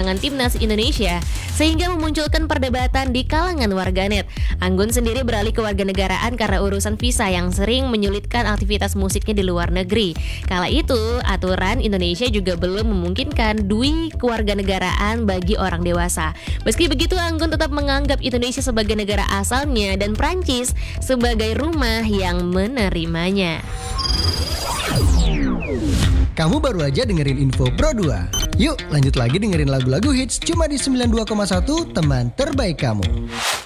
kedatangan timnas Indonesia sehingga memunculkan perdebatan di kalangan warganet. Anggun sendiri beralih ke warganegaraan karena urusan visa yang sering menyulitkan aktivitas musiknya di luar negeri. Kala itu, aturan Indonesia juga belum memungkinkan dui kewarganegaraan bagi orang dewasa. Meski begitu, Anggun tetap menganggap Indonesia sebagai negara asalnya dan Prancis sebagai rumah yang menerimanya. Kamu baru aja dengerin Info Pro 2. Yuk lanjut lagi dengerin lagu-lagu hits cuma di 92,1 teman terbaik kamu.